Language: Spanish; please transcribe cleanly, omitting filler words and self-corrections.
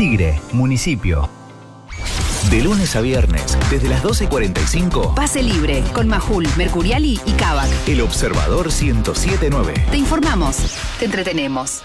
Tigre, municipio. De lunes a viernes, desde las 12:45. Pase libre, con Majul, Mercuriali y Kavak. El Observador 107.9. Te informamos, te entretenemos.